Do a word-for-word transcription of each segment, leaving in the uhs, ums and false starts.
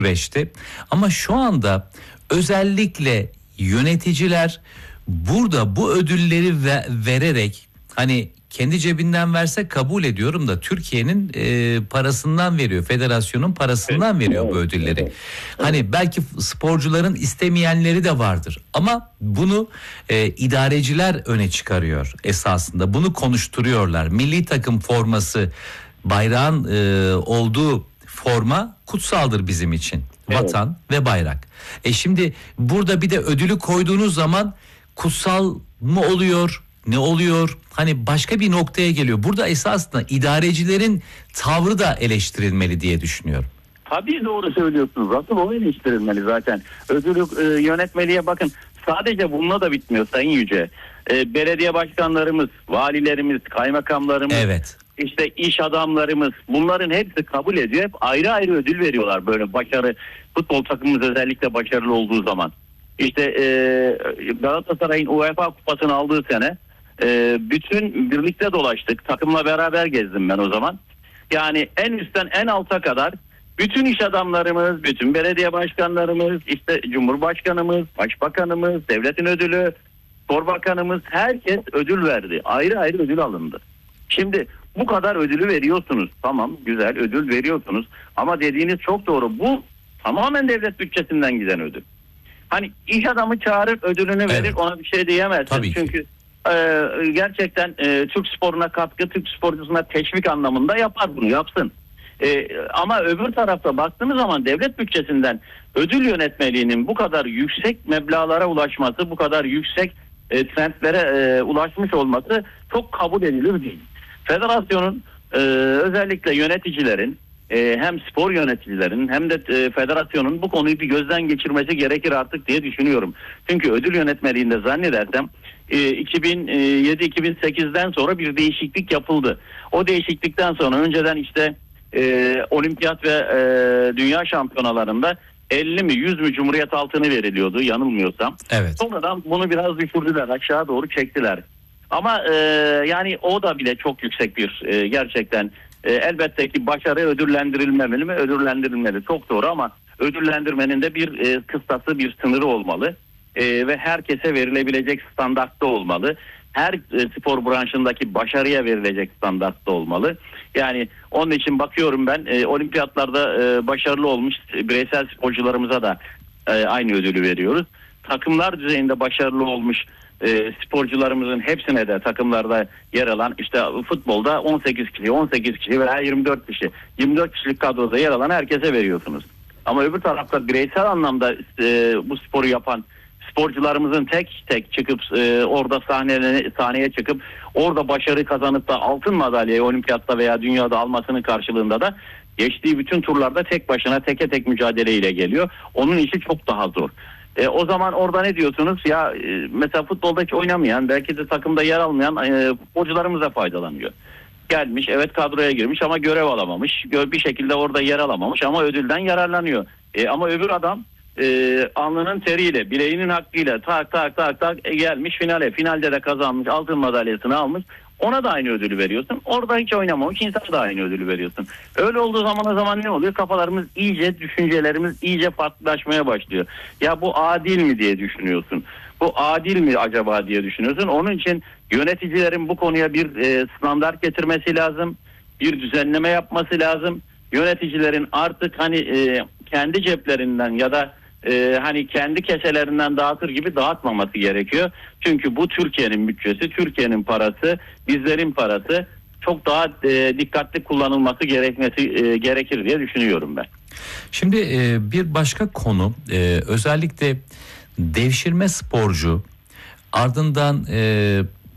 süreçti. Ama şu anda özellikle yöneticiler burada bu ödülleri ve, vererek hani kendi cebinden verse kabul ediyorum da Türkiye'nin e, parasından veriyor. Federasyonun parasından veriyor bu ödülleri. Hani belki sporcuların istemeyenleri de vardır. Ama bunu e, idareciler öne çıkarıyor esasında. Bunu konuşturuyorlar. Milli takım forması, bayrağın e, olduğu forma kutsaldır bizim için. Evet. Vatan ve bayrak. E şimdi burada bir de ödülü koyduğunuz zaman kutsal mı oluyor? Ne oluyor? Hani başka bir noktaya geliyor. Burada esasında idarecilerin tavrı da eleştirilmeli diye düşünüyorum. Tabii doğru söylüyorsunuz. Asıl o eleştirilmeli zaten. Ödülü e, yönetmeliğe bakın. Sadece bununla da bitmiyor Sayın Yüce. E, belediye başkanlarımız, valilerimiz, kaymakamlarımız, Evet. işte iş adamlarımız, bunların hepsi kabul ediyor. Hep ayrı ayrı ödül veriyorlar böyle başarı. Futbol takımımız özellikle başarılı olduğu zaman. İşte e, Galatasaray'ın UEFA kupasını aldığı sene e, bütün birlikte dolaştık. Takımla beraber gezdim ben o zaman. Yani en üstten en alta kadar bütün iş adamlarımız, bütün belediye başkanlarımız, işte Cumhurbaşkanımız, Başbakanımız, Devletin Ödülü, Spor Bakanımız, herkes ödül verdi. Ayrı ayrı ödül alındı. Şimdi bu kadar ödülü veriyorsunuz. Tamam, güzel ödül veriyorsunuz. Ama dediğiniz çok doğru. Bu tamamen devlet bütçesinden giden ödül. Hani iş adamı çağırır, ödülünü verir, evet. Ona bir şey diyemezsin. Çünkü e, gerçekten e, Türk sporuna katkı, Türk sporcusuna teşvik anlamında yapar, bunu yapsın. E, ama öbür tarafta baktığımız zaman devlet bütçesinden ödül yönetmeliğinin bu kadar yüksek meblağlara ulaşması, bu kadar yüksek e, trendlere e, ulaşmış olması çok kabul edilir değil. Federasyonun e, özellikle yöneticilerin, e, hem spor yöneticilerin hem de e, federasyonun bu konuyu bir gözden geçirmesi gerekir artık diye düşünüyorum. Çünkü ödül yönetmeliğinde zannedersem e, iki bin yedi iki bin sekizden sonra bir değişiklik yapıldı. O değişiklikten sonra önceden işte e, olimpiyat ve e, dünya şampiyonalarında elli mi yüz mü cumhuriyet altını veriliyordu yanılmıyorsam. Evet. Sonradan bunu biraz düşürdüler, aşağı doğru çektiler. Ama e, yani o da bile çok yüksek bir e, gerçekten e, elbette ki başarı ödüllendirilmemeli mi? Ödüllendirilmeli. Çok doğru ama ödüllendirmenin de bir e, kıstası, bir sınırı olmalı. E, ve herkese verilebilecek standartta olmalı. Her e, spor branşındaki başarıya verilecek standartta olmalı. Yani onun için bakıyorum ben e, olimpiyatlarda e, başarılı olmuş bireysel sporcularımıza da e, aynı ödülü veriyoruz. Takımlar düzeyinde başarılı olmuş e, sporcularımızın hepsine de takımlarda yer alan, işte futbolda on sekiz kişi, on sekiz kişi veya yirmi dört kişi, yirmi dört kişilik kadroda yer alan herkese veriyorsunuz. Ama öbür tarafta bireysel anlamda e, bu sporu yapan sporcularımızın tek tek çıkıp e, orada sahneye, sahneye çıkıp orada başarı kazanıp da altın madalyayı olimpiyatta veya dünyada almasının karşılığında da geçtiği bütün turlarda tek başına teke tek mücadeleyle geliyor. Onun işi çok daha zor. E, o zaman orada ne diyorsunuz? Ya e, mesela futbolda hiç oynamayan, belki de takımda yer almayan e, futbolcularımız da faydalanıyor. Gelmiş, evet kadroya girmiş ama görev alamamış. Bir şekilde orada yer alamamış ama ödülden yararlanıyor. E, ama öbür adam e, alnının teriyle, bileğinin hakkıyla tak tak tak tak e, gelmiş finale. Finalde de kazanmış, altın madalyasını almış. Ona da aynı ödülü veriyorsun. Orada hiç oynamamış insana da aynı ödülü veriyorsun. Öyle olduğu zaman o zaman ne oluyor? Kafalarımız iyice, düşüncelerimiz iyice farklılaşmaya başlıyor. Ya bu adil mi diye düşünüyorsun. Bu adil mi acaba diye düşünüyorsun. Onun için yöneticilerin bu konuya bir e, standart getirmesi lazım. Bir düzenleme yapması lazım. Yöneticilerin artık hani e, kendi ceplerinden ya da e, hani kendi keselerinden dağıtır gibi dağıtmaması gerekiyor. Çünkü bu Türkiye'nin bütçesi, Türkiye'nin parası, bizlerin parası, çok daha e, dikkatli kullanılması gerekmesi e, gerekir diye düşünüyorum ben. Şimdi e, bir başka konu e, özellikle devşirme sporcu, ardından e,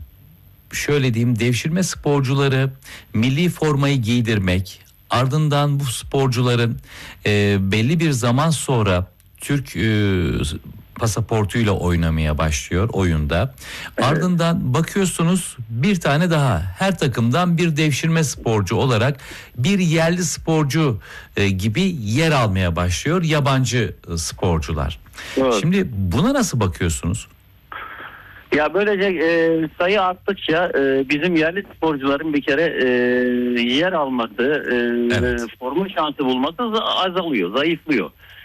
şöyle diyeyim, devşirme sporcuları milli formayı giydirmek, ardından bu sporcuların e, belli bir zaman sonra Türk e, pasaportuyla oynamaya başlıyor oyunda. Evet. Ardından bakıyorsunuz bir tane daha, her takımdan bir devşirme sporcu olarak bir yerli sporcu e, gibi yer almaya başlıyor yabancı e, sporcular. Evet. Şimdi buna nasıl bakıyorsunuz? Ya böylece e, sayı arttıkça e, bizim yerli sporcuların bir kere e, yer alması, e, evet. forma şansı bulması azalıyor, zayıflıyor.